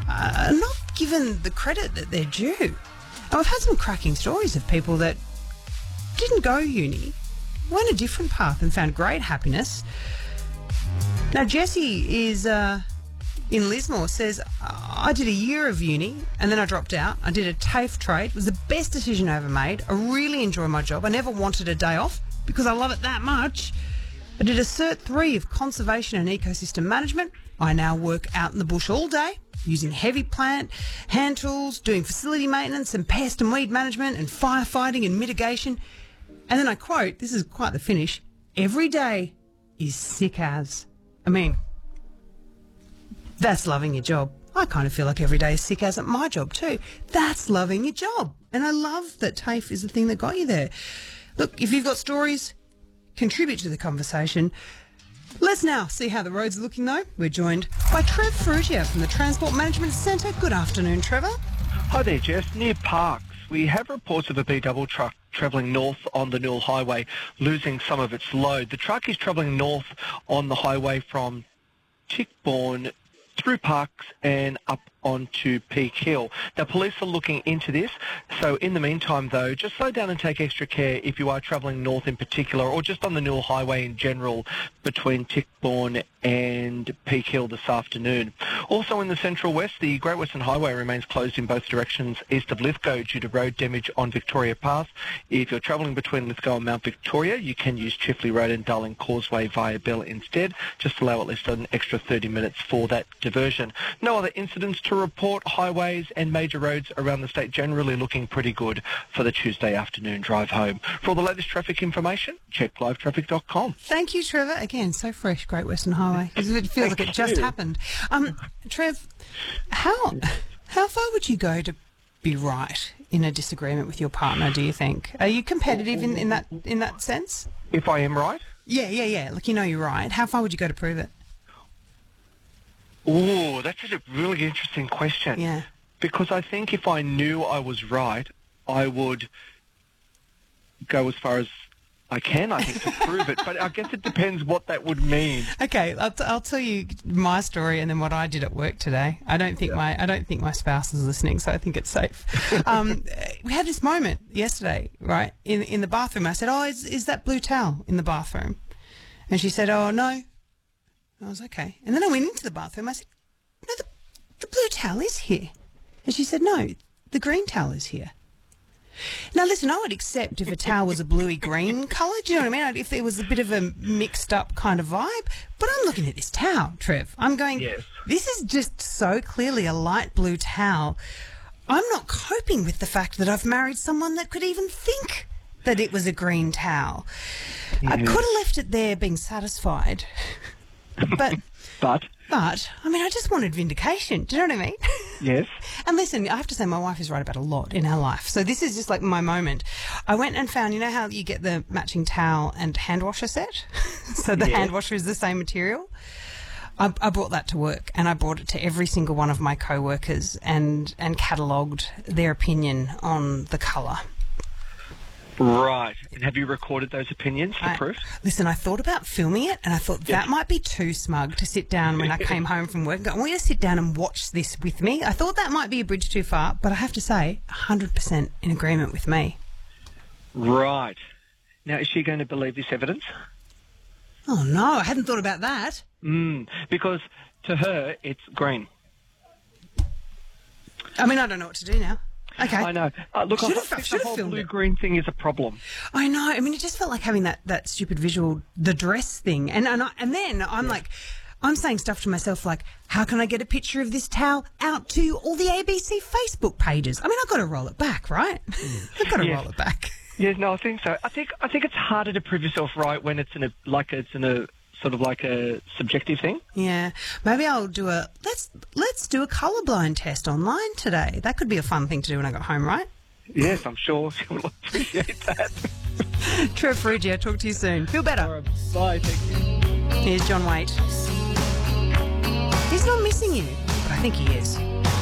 are not given the credit that they're due. And we've had some cracking stories of people that didn't go uni, went a different path and found great happiness. Now, Jessie is in Lismore, says, I did a year of uni and then I dropped out. I did a TAFE trade. It was the best decision I ever made. I really enjoy my job. I never wanted a day off because I love it that much. I did a Cert 3 of Conservation and Ecosystem Management. I now work out in the bush all day, using heavy plant, hand tools, doing facility maintenance and pest and weed management and firefighting and mitigation. And then I quote, this is quite the finish, every day is sick as. I mean, that's loving your job. I kind of feel like every day is sick as at my job too. That's loving your job. And I love that TAFE is the thing that got you there. Look, if you've got stories, contribute to the conversation. Let's now see how the roads are looking though. We're joined by Trev Ferrugia from the Transport Management Centre. Good afternoon, Trevor. Hi there, Jess. Near Parkes, we have reports of a B-double truck travelling north on the Newell Highway, losing some of its load. The truck is travelling north on the highway from Tickbourne through Parkes and up onto Peak Hill. Now, police are looking into this, so in the meantime, though, just slow down and take extra care if you are travelling north in particular, or just on the Newell Highway in general between Tickbourne and Peak Hill this afternoon. Also in the Central West, the Great Western Highway remains closed in both directions east of Lithgow due to road damage on Victoria Pass. If you're travelling between Lithgow and Mount Victoria, you can use Chifley Road and Darling Causeway via Bell instead. Just allow at least an extra 30 minutes for that diversion. No other incidents to report. Highways and major roads around the state generally looking pretty good for the Tuesday afternoon drive home. For all the latest traffic information, check livetraffic.com. Thank you, Trevor. Again, so fresh, Great Western Highway. It feels like it just happened. Trev, how far would you go to be right in a disagreement with your partner, do you think? Are you competitive in that sense? If I am right? Yeah. Like, you know you're right. How far would you go to prove it? Oh, that's a really interesting question. Yeah. Because I think if I knew I was right, I would go as far as I can, I think, to prove it. But I guess it depends what that would mean. Okay, I'll tell you my story and then what I did at work today. I don't think my spouse is listening, so I think it's safe. We had this moment yesterday, right, in the bathroom. I said, "Oh, is that blue towel in the bathroom?" And she said, "Oh, no." I was okay. And then I went into the bathroom. I said, "No, the blue towel is here." And she said, "No, the green towel is here." Now, listen, I would accept if a towel was a bluey-green colour. Do you know what I mean? If there was a bit of a mixed-up kind of vibe. But I'm looking at this towel, Trev. I'm going, yes. This is just so clearly a light blue towel. I'm not coping with the fact that I've married someone that could even think that it was a green towel. Yes. I could have left it there being satisfied. But, I mean, I just wanted vindication. Do you know what I mean? Yes. And listen, I have to say my wife is right about a lot in our life. So this is just like my moment. I went and found, you know how you get the matching towel and hand washer set? So the hand washer is the same material. I brought that to work and I brought it to every single one of my co-workers and catalogued their opinion on the colour. Right. And have you recorded those opinions for proof? Listen, I thought about filming it and I thought that might be too smug to sit down when I came home from work and go, I want you to sit down and watch this with me. I thought that might be a bridge too far, but I have to say 100% in agreement with me. Right. Now, is she going to believe this evidence? Oh, no, I hadn't thought about that. Because to her, it's green. I mean, I don't know what to do now. Okay. I know. Look, I think the whole blue-green thing is a problem. I know. I mean, it just felt like having that stupid visual, the dress thing. And then I'm like, I'm saying stuff to myself like, how can I get a picture of this towel out to all the ABC Facebook pages? I mean, I've got to roll it back, right? I've got to roll it back. Yes, no, I think so. I think it's harder to prove yourself right when it's in a sort of like a subjective thing. Yeah. Maybe I'll do let's do a colourblind test online today. That could be a fun thing to do when I got home, right? Yes, I'm sure she will appreciate that. Trev Ferrugia, talk to you soon. Feel better. All right, bye, thank you. Here's John Waite. He's not missing you, but I think he is.